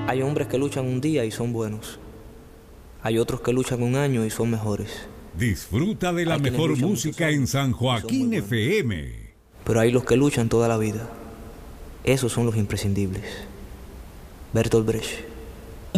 Hay hombres que luchan un día y son buenos. Hay otros que luchan un año y son mejores. Disfruta de la mejor música en San Joaquín FM. Pero hay los que luchan toda la vida. Esos son los imprescindibles. Bertolt Brecht.